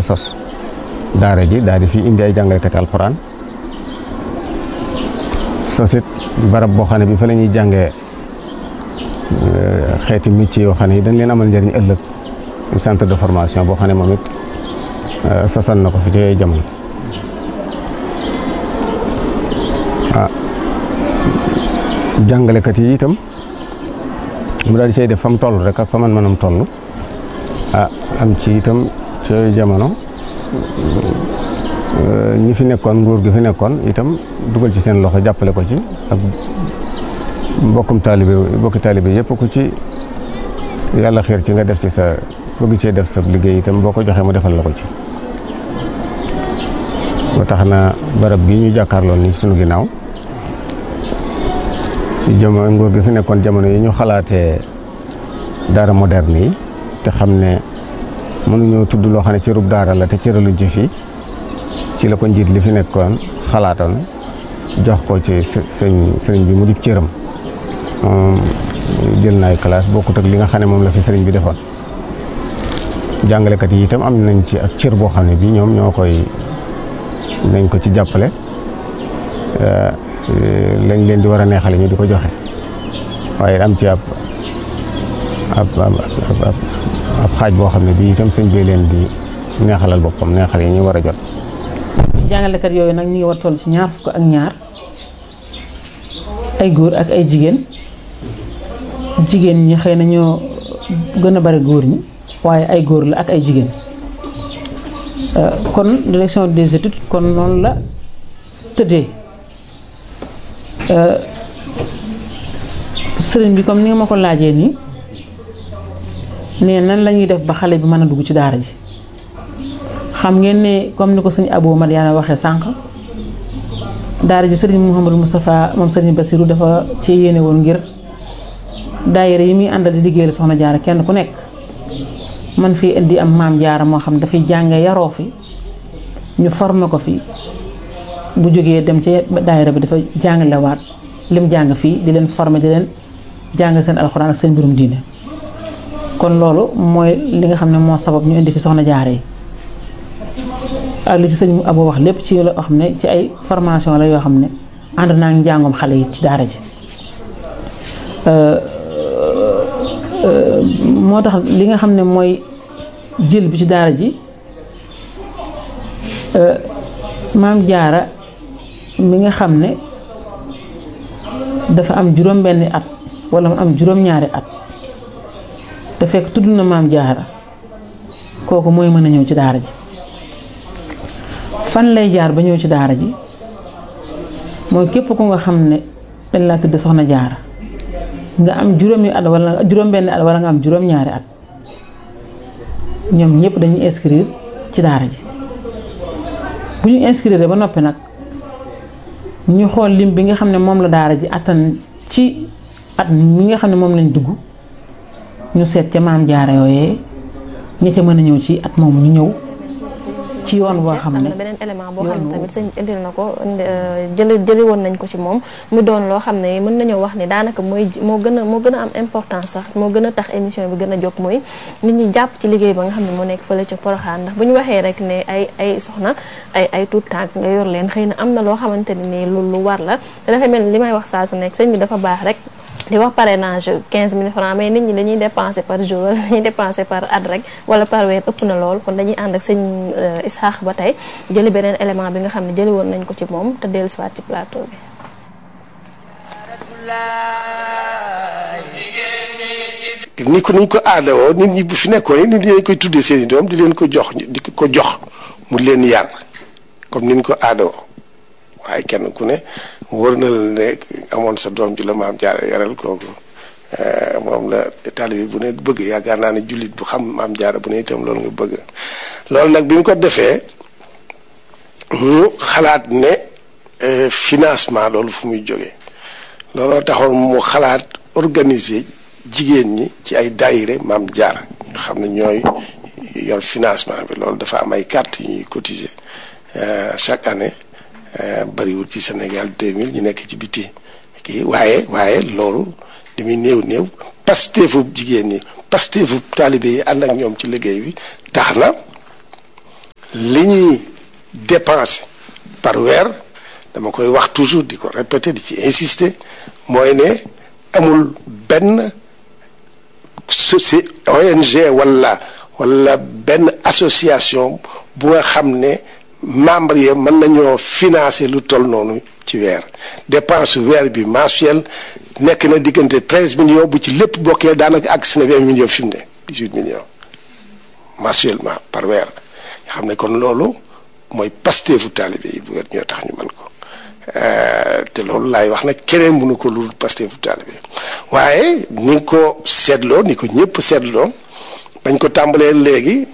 sos daara ji daal di fi indi ay jàngalekati alxuraan sosit barab boo xam ne bi fa la ñuy jàngee xeeti métier yoo xam ne yi dañ leen amal njëriñ ëllëg centre de formation boo xam ne moom it sosal na ko fi ci yooyu jamono jàngalekat yi itam mu daal di cay def fa mu toll rek ak fa man mënam toll am ci itam ci yooyu jamono ñi fi nekkoon nguur gi fi nekkoon itam dugal ci seen loxo jàppale ko ci ak bokki taalibe yëpp ku ci yàlla xiir ci nga def ci sa bëgg cee def sa liggéey itam boo ko joxee mu defal la ko ci ba tax na barab bii ñu jàkkaarloo ni sunu ginnaaw ci jamono nguur gi fi nekkoon jamono yi ñu xalaatee daara moderne yi te xam ne mënuñoo tudd loo xam ne cërub daara la te cëraluñ ci fii ci la ko njiit li fi nekkoon xalaatoon jox ko ci sëriñ bi mu di cëram moom jël na ay classe bokkut ak li nga xam ne moom la fi sëriñ bi defoon jàngalekat yi itam am nañ ci ak cër boo xam ne bi ñoom ñoo koy nañ ko ci jàppale lañ leen di war a neexale ñu di ko joxe waaye am ci ab xaaj boo xam ne bii itam sëñ bee leen di neexalal boppam neexal yi ñu war a jot. jàngalekat yooyu nag ñu ngi war toll ci 22 ay góor ak ay jigéen ñi xëy na ñoo gën a bari góor ñi waaye ay góor la ak ay jigéen kon direction des études kon noonu la tëddee. sëriñ bi comme ni nga ma ko laajee nii ne nan la ñuy def ba xale bi mën a dugg ci daara ji xam ngeen ne comme ni ko sëñ Abou Madiana waxee sànq daara ji sëriñ Mouhamadou Moustapha moom sëriñ Bassirou dafa ci yéene woon ngir daayira yi muy àndal di liggéeyal soxna jaara kenn ku nekk man fii indi am maam jaara moo xam dafay jànge yaroo fi ñu formé ko fi bu jógee dem ci daayira bi dafa jàngalewaat lim jàng fii di leen formé di leen jàng seen alxuraan ak seen mbirum diine kon loolu mooy li nga xam ne moo sabab ñu indi fi soxna jaara yi ak li ci sëñ Abou wax lépp ci loo xam ne ci ay formation la yoo xam ne ànd naa ngi njàngum xale yi ci daara ji moo tax li nga xam ne mooy jël bi ci daara ji maam jaara mi nga xam ne dafa am juróom-benni at wala mu am juróom-ñaari at te fekk tudd na maam jaara kooku mooy mën a ñëw ci daara ji fan lay jaar ba ñëw ci daara ji mooy képp ku nga xam ne dañ laa tudd soxna jaara nga am juróomi at wala juróom-benni at wala nga am juróom-ñaari at ñoom ñëpp dañuy inscrire ci daara ji bu ñu inscrire ba noppi nag ñu xool lim bi nga xam ne moom la daara ji attan ci at mi nga xam ne moom lañ dugg ñu seet ca maam jaara yooyee ña ca mën a ñëw ci at moom ñu ñëw ci yoon boo xam ne beneen élément boo xam ne tamit sëñ indil na ko jëli woon nañ ko ci moom mu doon loo xam ne mën nañoo wax ne daanaka moo gën a am importance sax moo gën a tax émission bi gën a jóg mooy nit ñi jàpp ci liggéey ba nga xam ne moo nekk fële ca Porokhane ndax bu ñu waxee rek ne ay soxna ay tuut tànk nga yor leen xëy na am na loo xamante ne nii lu war la te dafa mel ni li may wax saa su nekk sëñ bi dafa baax rek di wax parrainage 15 000 francs mais nit ñi dañuy dépenser par jour dañuy dépenser par at rek wala par weer ëpp na lool kon dañuy ànd ak sëñ Isaax ba tey jëli beneen élément bi nga xam ne jëli woon nañ ko ci moom te dellu siwaat ci plateau bi. ni ko niñ ko aadawoo nit ñi bu fi nekkoon nit ñi dañ koy tuddee seen i doom di leen ko jox mu leen yar comme niñ ko aadawoo waaye kenn ku ne wër na la ne amoon sa doom ju la maam jaara yaral kooku moom la taalibe bu ne bëgg yaakaar naa ne jullit bu xam maam jaara bu ne itam loolu nga bëgg loolu nag bi mu ko defee mu xalaat ne financement loolu fu muy jógee looloo taxoon mu xalaat organiser jigéen ñi ci ay daayire maam jaara nga xam ne ñooy yor financement bi loolu dafa am ay carte yu ñuy cotiser chaque année bariwul ci Sénégal 2000 ñu nekk ci biti kii waaye loolu li muy néew pasteefu jigéen ñi pasteefu taalibe yi ànd ak ñoom ci liggéey bi tax na li ñuy dépense par weer dama koy wax toujours di ko répéter di ci insister mooy ne amul benn ONG wala benn association bu nga xam ne membre yi mën nañoo financer lu toll noonu ci weer dépense weer bi mensuel nekk na diggante 13 millions bu ci lépp bokkee daanaka ak si na 20 millions fi mu ne 18 millions mensuellement par weer nga xam ne kon loolu mooy pasteefu taalibe yi bu weer ñoo tax ñu mën ko te loolu laay wax nag keneen mënu ko lu pasteefu taalibe waaye ni ko seetloo ni ko ñëpp seetloo bañ ko tàmbalee léegi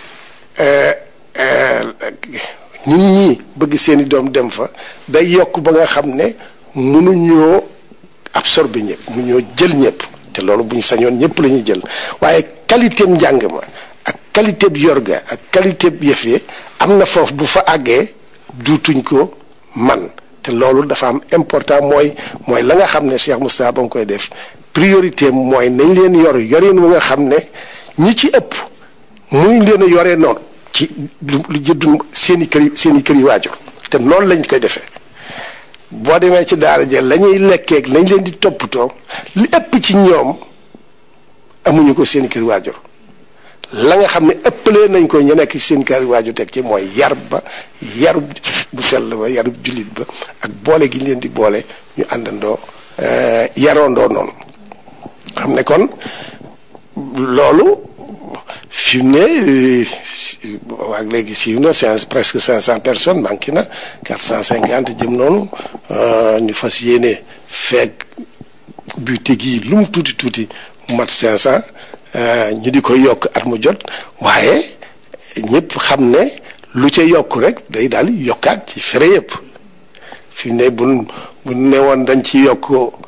nit ñi bëgg seeni doom dem fa day yokk ba nga xam ne mënuñoo absorber ñëpp mënuñoo jël ñëpp te loolu bu ñu sañoon ñëpp la ñuy jël waaye qualité njàng ma ak qualité bi yorga ak qualité bi yëf yi am na foofu bu fa àggee duutuñ ko man te loolu dafa am important mooy la nga xam ne Cheikh Moustapha ba nga koy def priorité mooy nañ leen yorin wu nga xam ne ñi ci ëpp muy leen a yoree noonu ci lu jëddum seen i kër yi waajur te noonu lañ koy defee boo demee ci daara ja la ñuy lekkeeg lañ leen di toppatoo li ëpp ci ñoom amuñu ko seen i kër waajur la nga xam ne ëppalee nañ ko ñu nekk seen kër waajur teg ci mooy yarub bu sell ba yarub jullit ba ak boole gi ñu leen di boole ñu àndandoo yaroondoo noonu xam ne kon loolu fi mu ne waag léegi siiw na presque 500 personnes manqué na 450 jëm noonu ñu fas yéene feeg buté gi lu mu tuuti mu mat 500 ñu di ko yokk at mu jot waaye ñëpp xam ne lu ca yokk rek day daal yokkaat ci fere yëpp fi mu ne bu ne woon dañ ci yokk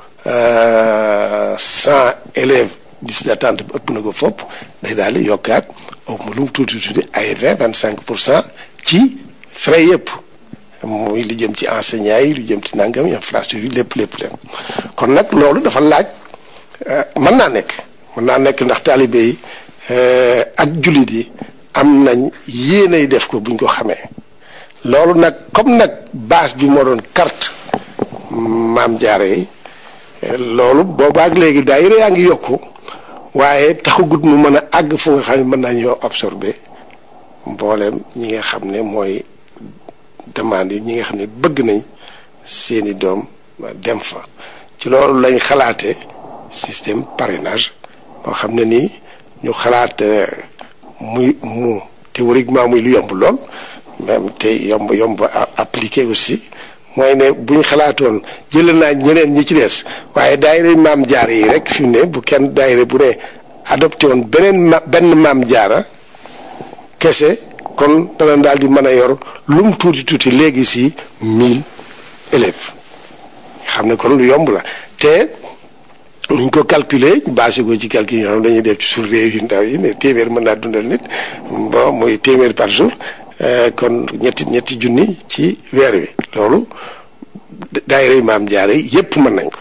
100 élèves liste d'attente bi ëpp na ko fopp day daal di yokkaat lu mu tuuti ay 25% ci frais yëpp muy li jëm ci enseignants yi lu jëm ci nangam infrastructure yi lépp kon nag loolu dafa laaj mën naa nekk ndax taalibe yi ak jullit yi am nañ yéenay def ko buñ ko xamee loolu nag comme nag base bi moo doon carte Maam Jaara yi loolu boobaak léegi daayira yaa ngi yokku waaye taxagut mu mën a àgg fu nga xam ne mën nañoo absorber mbooleem ñi nga xam ne mooy demande yi ñi nga xam ne bëgg nañ seeni doom dem fa ci loolu lañ xalaate système parrainage boo xam ne nii ñu xalaat mu théoriquement muy lu yomb lool même te yomb appliqué aussi mooy ne bu ñu xalaatoon jëlee naa ñeneen ñi ci des waaye daayira Maam Jaara yi rek fi mu ne bu kenn daayira bu ne adopté woon benn Maam Jaara kese kon dana daal di mën a yor lu mu tuuti léegi si 1000 élèves xam ne kon lu yomb la te nuñ ko calculer basé ko ci calcul yi nga xam dañuy def ci suuf réew yu ndaw yi ne téeméer mën naa dundal nit bon mooy téeméer par jour kon ñetti junni ci weer wi loolu daayira Maam Jaara yi yëpp mën nañ ko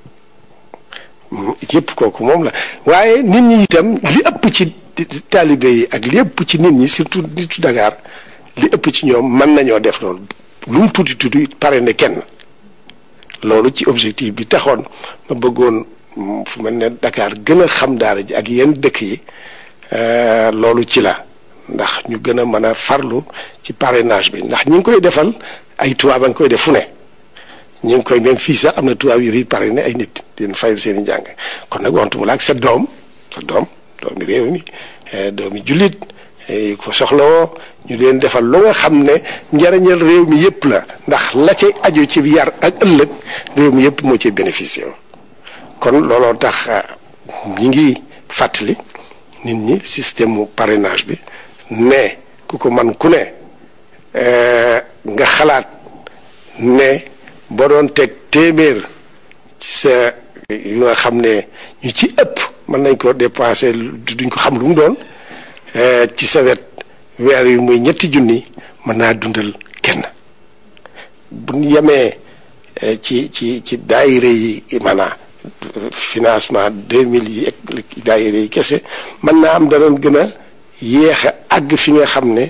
yëpp kooku moom la waaye nit ñi itam li ëpp ci taalibe yi ak li ëpp ci nit ñi surtout nitu Dakar li ëpp ci ñoom mën nañoo def loolu lu mu tuuti pare ne kenn loolu ci objectif bi taxoon ma bëggoon fu mel ne Dakar gën a xam daara ji ak yenn dëkk yi loolu ci la ndax ñu gën a mën a farlu ci parrainage bi ndax ñi ngi koy defal ay tubaab a ngi koy def fu ne ñu ngi koy même fii sax am na tubaab yu ri parrainé ay nit di leen fayal seen i njàng kon nag waxtu mu la ak sa doomi réew mi doomi jullit ko soxlawoo ñu leen defal lu nga xam ne njariñal réew mi yëpp la ndax la cay aju ci yar ak ëllëg réew mi yëpp moo ci bénéficié kon looloo tax ñi ngi fàttali nit ñi système mu parrainage bi ne ku ko man ku ne nga xalaat ne boo doon teg téeméer ci sa yu nga xam ne ñu ci ëpp mën nañ ko dépensé duñ ko xam lu mu doon ci sa wet weer yu muy 2 junni mën naa dundal kenn bu ñu yemee ci daayira yi maanaam financement 2000 yi ak daayira yi kese mën naa am danoon gën a yéex a àgg fi nga xam ne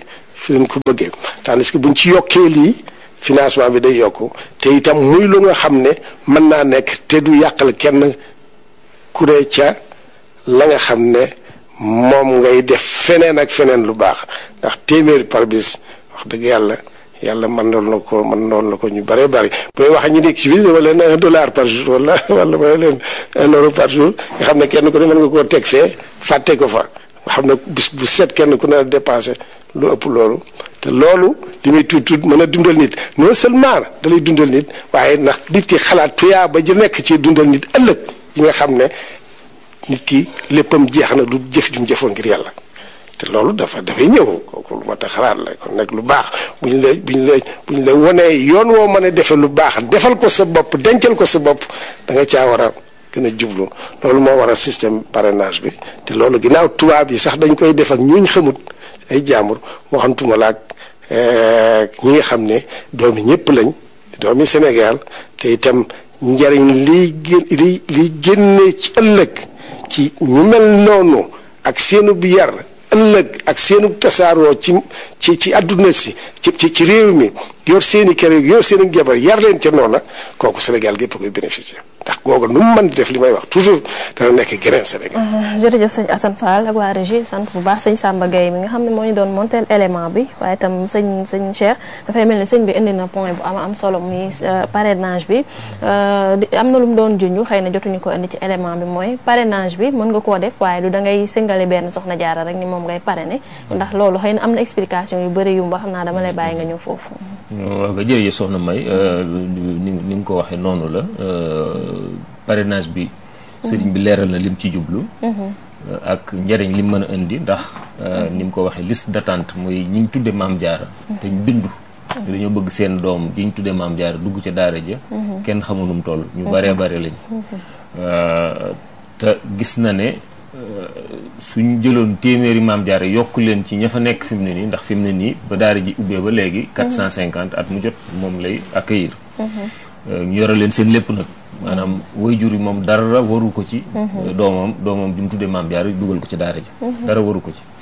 fi leen ko bëggee tandis que buñ ci yokkee lii financement bi day yokku te itam muy lu nga xam ne mën naa nekk te du yàqal kenn kuré ca la nga xam ne moom ngay def feneen ak feneen lu baax ndax téeméeri par bis wax dëgg yàlla mën doon na ko ñu bëree bëri booy wax ñu nekk ci fii dama leen $1 par jour wala ma leen €1 par jour nga xam ne kenn ku ne mën nga koo teg fee fàtte ko fa nga xam ne bis bu set kenn ku ne dépensé lu ëpp loolu te loolu li muy tuut mën a dundal nit non seulement da lay dundal nit waaye ndax nit ki xalaat tuyaa ba ji nekk ci dundal nit ëllëg yi nga xam ne nit ki léppam jeex na du jëf jum jëfoon ngir yàlla te loolu dafay ñëw kooku lu ma ta xalaat la kon nag lu baax buñ la wonee yoon woo mën a defe lu baax defal ko sa bopp dencal ko sa bopp da nga caa war a gën a jublu loolu moo war a système parrainage bi te loolu ginnaaw tubaab yi sax dañ koy def ak ñuñ xamut ay jaambur waxantuma la ak ñi nga xam ne doomi ñëpp lañ doomi Sénégal te itam njariñ liy génne ci ëllëg ci ñu mel noonu ak seenu bi yar ëllëg ak seenu tasaaroo ci àdduna si ci réew mi yor seeni kër yor seeni jabar yar leen ca noona kooku Sénégal gépp koy bénéficier ndax googu nu mu mën di def li may wax toujours dana nekk geneen Sénégal. jërëjëf sëñ Assane Fall ak waa régie sant bu baax sëñ Samba Gueye mi nga xam ne moo ñu doon montel élément bi waaye itam sëñ Cheikh dafay mel ni sëñ bi indi na point bu am solo muy parrainage bi am na lu mu doon junj xëy na jotuñu ko indi ci élément bi mooy parrainage bi mën nga koo def waaye du da ngay sëngale benn soxna jaara rek ni moom ngay parrainer ndax loolu xëy na am na explication yu bëri yu xam naa dama lay bàyyi nga ñëw foofu. waaw nga jërëjëf soxna May ni nga ko waxee noonu la parrainage bi sëriñ bi leeral na lim ci jublu ak njëriñ lim mën a indi ndax ni mu ko waxee liste d'attente mooy ñi ñu tudde maam jaara te ñu bindu dañoo bëgg seen doom ji ñu tudde maam jaara dugg ca daara ja kenn xamul nu mu toll ñu baree bare lañ te gis na ne suñ jëloon téeméeri maam jaara yokk leen ci ña fa nekk fi mu ne nii ndax fi mu ne nii ba daara ji ubbee ba léegi 450 at mu jot moom lay accueillir ñu yore leen seen lépp nag maanaam waajur yi moom dara waru ko ci doomam bi mu tuddee maam jaara dugal ko ci daara ji dara waru ko ci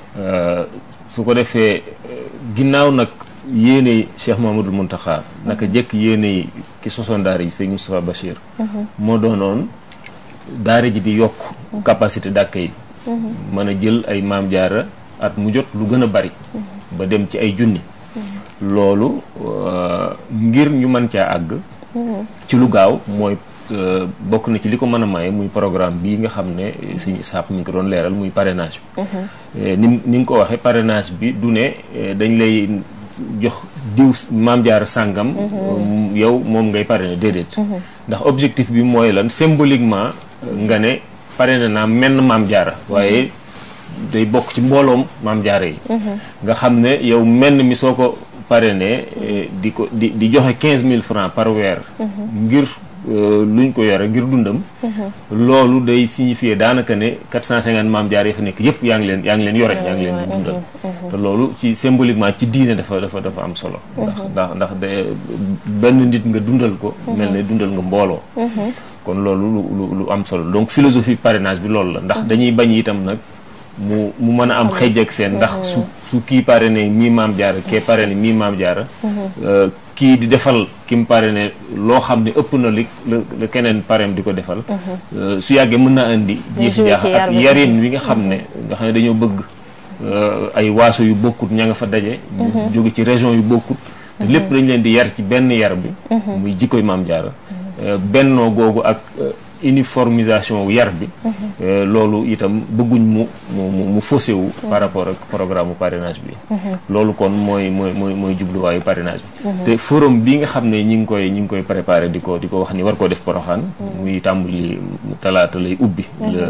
su ko defee ginnaaw nag yéene Cheikh Mamadou Mountakha naka jekk yéene ki sosoon daara ji sëñ Moustapha Bachir moo doonoon daara ji di yokk capacité d'accueil mën a jël ay maam jaara at mu jot lu gën a bari ba dem ci ay junni loolu ngir ñu mën caa àgg ci lu gaaw mooy bokk na ci li ko mën a maye muy programme bii nga xam ne sëñ Isaax mi ngi ko doon leeral muy parrainage bi ni nga ko waxee parrainage bi du ne dañ lay jox diw maam jaara sàngam yow moom ngay parrainer déedéet ndax objectif bi mooy lan symboliquement nga ne parrainé naa menn maam jaara waaye day bokk ci mbooloom maam jaara yi nga xam ne yow menn mi soo ko parrainé di joxe 15 000 francs par weer ngir luñ ko yore ngir dundam loolu day signifier daanaka ne 450 maam jaara yi fa nekk yëpp yaa ngi leen yore yaa ngi leen di dundal te loolu ci symboliquement ci diine dafa am solo ndax benn nit nga dundal ko mel ne dundal nga mbooloo kon loolu lu am solo donc philosophie parrainage bi loolu la ndax dañuy bañ itam nag mu mën a am xëj ak seen ndax su kii parrainé mii maam jaara kee parrainé mii maam jaara kii di defal ki mu parrainé loo xam ne ëpp na li la keneen parrain di ko defal su yàggee mën naa indi jeexi jaaxa ak yarin wi nga xam ne dañoo bëgg ay waaso yu bokkut ña nga fa daje jóge ci région yu bokkut te lépp dañ leen di yar ci benn yar bi muy jikkoy maam jaara bennoo googu ak uniformisation wu yar bi loolu itam bëgguñ mu faussé wu par rapport ak programme parrainage bi loolu kon mooy jubluwaayu parrainage bi te forum bi nga xam ne ñi ngi koy préparé di ko wax ni war koo def Poroxaan muy tàmbali talaata lay ubbi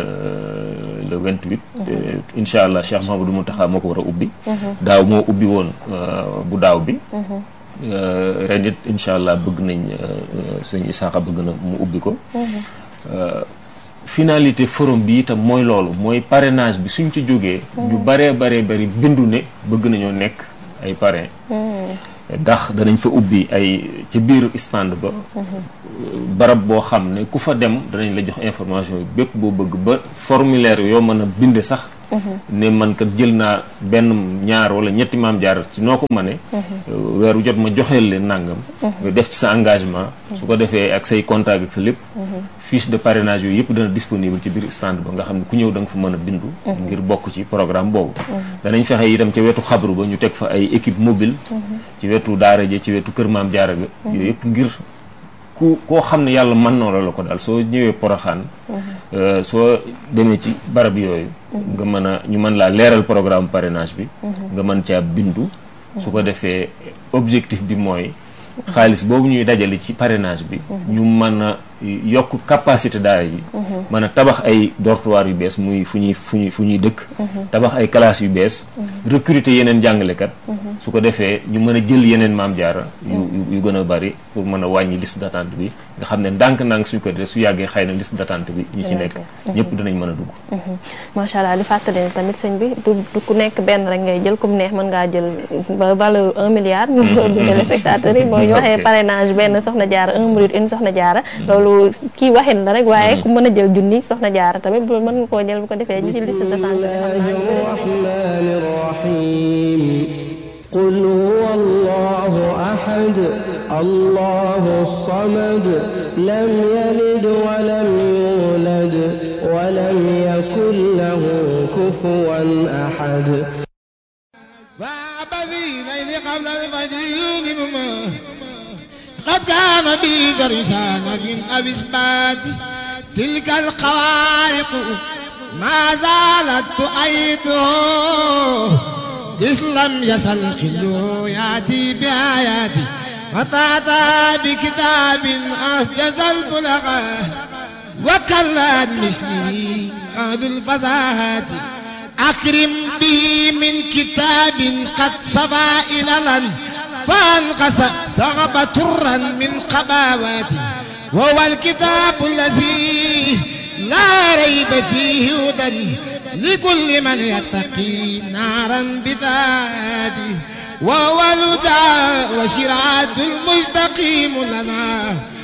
le 28 incha allah Cheikh Mahamadou Mountakha moo ko war a ubbi daaw moo ubbi woon bu daaw bi ren it incha allah bëgg nañ sëñ Isaaxa bëgg na mu ubbi ko finalité forum bi itam mooy loolu mooy parrainage bi suñ ci jógee ñu baree bindu ne bëgg nañoo nekk ay parrain ndax danañ fa ubbi ay ci biir stand ba barab boo xam ne ku fa dem danañ la jox information yi bépp boo bëgg ba formulaire yoo mën a binde sax ne man kat jël naa benn ñaar wala ñetti maam jaar ci noo ko mëne weeru jot ma joxeel leen nangam nga def ci sa engagement su ko defee ak say contact ak sa lépp fiche de parrainage yooyu yëpp dana disponible ci biir stand ba nga xam ne ku ñëw da nga fa mën a bindu ngir bokk ci programme boobu danañ fexe itam ca wetu xabru ba ñu teg fa ay équipe mobile ci wetu daara ji ci wetu kër maam jaara ga yooyu yëpp ngir koo xam ne yàlla mën na la ko daal soo ñëwee Porokhane soo demee ci barab yooyu nga mën a ñu mën laa leeral programme parrainage bi nga mën caa bindu su ko defee objectif bi mooy xaalis boobu ñuy dajale ci parrainage bi ñu mën a yokk capacité daara yi mën a tabax ay dortoir yu bees muy fu ñuy dëkk tabax ay classes yu bees recruter yeneen jàngalekat su ko defee ñu mën a jël yeneen maam jaara yu gën a bari pour mën a wàññi liste d'attente bi nga xam ne ndànk-ndànk suñ ko def su yàggee xëy na liste d'attente bi ñi ci nekk ñëpp dinañ mën a dugg macha allah di fàttali ne tamit sëñ bi du ku nekk benn rek ngay jël comme neex mën ngaa jël ba valeur 1 milliard du téléspectateurs yi mooy ñu waxee parrainage benn soxna jaara 1 minute une soxna jaara loolu kii waxin la rek waaye ku mën a jël junni soxna jaara tamit bu mën nga koo jël bu ko defee ñu ci liste d'attente قل هو الله أحد الله الصمد لم يلد ولم يولد ولم يكن له كفوا أحد وعبدي ليل قبل الفجر يوم قد كان بي درسان في أبسبات تلك الخوارق ما زالت تؤيده إذ لم يزل خلو يأتي بآياتي وتأتى بكتاب أسجز البلغاء وكلت مثله أهل الفزاهات أكرم به من كتاب قد صفى إللا فانقص صعب ترا من قباواتي وهو الكتاب الذي لا ريب فيه هدى لكل من يتقي نارا بذاته وهو الهدى وشرعة المستقيم لنا